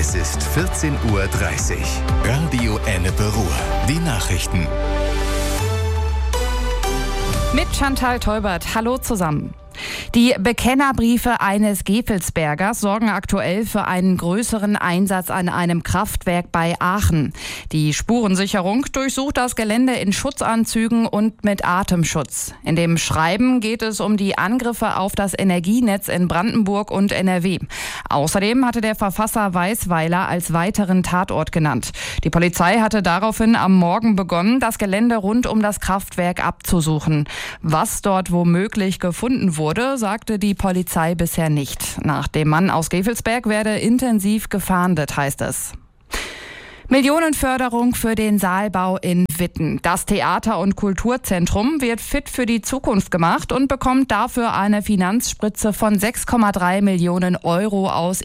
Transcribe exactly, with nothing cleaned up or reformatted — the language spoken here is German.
Es ist vierzehn Uhr dreißig. Radio Ennepe Ruhr. Die Nachrichten. Mit Chantal Teubert. Hallo zusammen. Die Bekennerbriefe eines Gevelsbergers sorgen aktuell für einen größeren Einsatz an einem Kraftwerk bei Aachen. Die Spurensicherung durchsucht das Gelände in Schutzanzügen und mit Atemschutz. In dem Schreiben geht es um die Angriffe auf das Energienetz in Brandenburg und N R W. Außerdem hatte der Verfasser Weißweiler als weiteren Tatort genannt. Die Polizei hatte daraufhin am Morgen begonnen, das Gelände rund um das Kraftwerk abzusuchen. Was dort womöglich gefunden wurde, Wurde, sagte die Polizei bisher nicht. Nach dem Mann aus Gevelsberg werde intensiv gefahndet, heißt es. Millionenförderung für den Saalbau in Witten. Das Theater- und Kulturzentrum wird fit für die Zukunft gemacht und bekommt dafür eine Finanzspritze von sechs Komma drei Millionen Euro aus